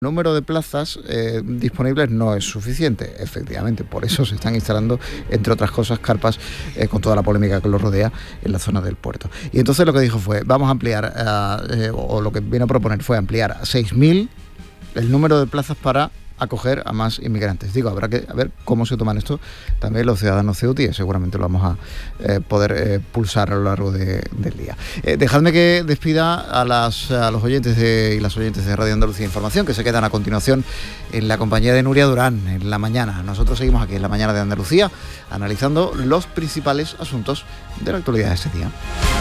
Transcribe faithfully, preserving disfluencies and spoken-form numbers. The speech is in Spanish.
número de plazas eh, disponibles no es suficiente, efectivamente, por eso se están instalando, entre otras cosas, carpas eh, con toda la polémica que lo rodea en la zona del puerto. Y entonces lo que dijo fue, vamos a ampliar, uh, eh, o lo que vino a proponer fue ampliar a seis mil el número de plazas para acoger a más inmigrantes. Digo, habrá que a ver cómo se toman esto también los ciudadanos ceutíes, seguramente lo vamos a eh, poder eh, pulsar a lo largo de, del día. Eh, dejadme que despida a, las, a los oyentes de, y las oyentes de Radio Andalucía Información, que se quedan a continuación en la compañía de Nuria Durán, en la mañana. Nosotros seguimos aquí en la mañana de Andalucía, analizando los principales asuntos de la actualidad de este día.